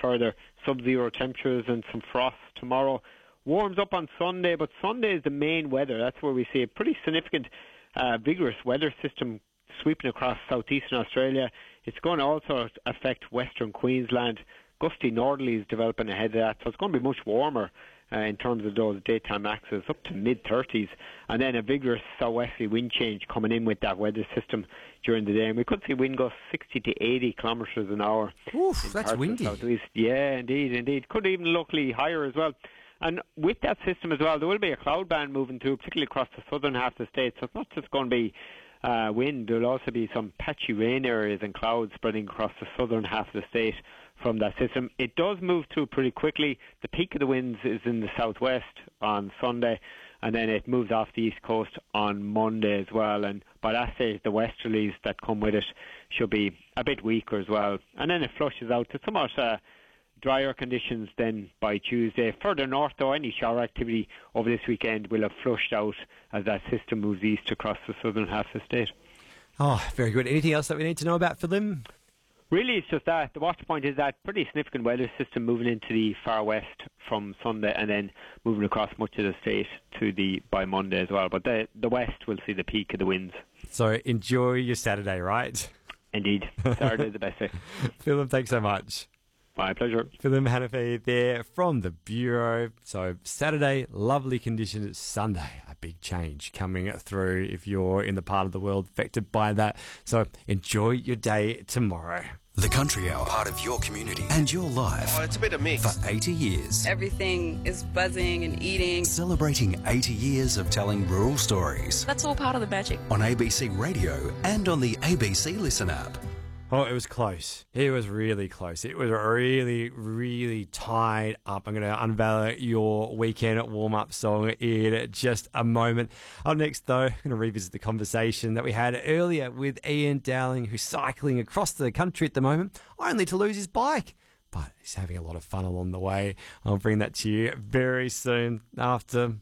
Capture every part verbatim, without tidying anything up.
further sub-zero temperatures and some frost tomorrow. Warms up on Sunday, but Sunday is the main weather. That's where we see a pretty significant, uh, vigorous weather system sweeping across southeastern Australia. It's going to also affect western Queensland. Gusty northerlies developing ahead of that, so it's going to be much warmer uh, in terms of those daytime maxes, up to mid thirties, and then a vigorous southwesterly wind change coming in with that weather system during the day. And we could see wind gusts sixty to eighty kilometres an hour. Oof, that's windy. Southeast. Yeah, indeed, indeed. Could even locally higher as well. And with that system as well, there will be a cloud band moving through, particularly across the southern half of the state. So it's not just going to be uh, wind. There will also be some patchy rain areas and clouds spreading across the southern half of the state from that system. It does move through pretty quickly. The peak of the winds is in the southwest on Sunday, and then it moves off the east coast on Monday as well. And by that stage, the westerlies that come with it should be a bit weaker as well. And then it flushes out to somewhat uh, drier conditions then by Tuesday. Further north, though, any shower activity over this weekend will have flushed out as that system moves east across the southern half of the state. Oh, very good. Anything else that we need to know about for them? Really, it's just that. The watch point is that pretty significant weather system moving into the far west from Sunday and then moving across much of the state to the by Monday as well. But the the west will see the peak of the winds. So enjoy your Saturday, right? Indeed. Saturday is the best day. Philip, thanks so much. My pleasure. Philip Hanafi there from the Bureau. So Saturday, lovely conditions. Sunday, a big change coming through if you're in the part of the world affected by that. So enjoy your day tomorrow. The Country Hour, part of your community and your life. Oh, it's a bit of mix. For eighty years. Everything is buzzing and eating. Celebrating eighty years of telling rural stories. That's all part of the magic. On A B C Radio and on the A B C Listen app. Oh, it was close. It was really close. It was really, really tied up. I'm going to unveil your weekend warm-up song in just a moment. Up next, though, I'm going to revisit the conversation that we had earlier with Ian Dowling, who's cycling across the country at the moment, only to lose his bike. But he's having a lot of fun along the way. I'll bring that to you very soon after...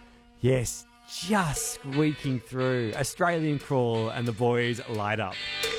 Yes, just squeaking through Australian Crawl and the boys light up.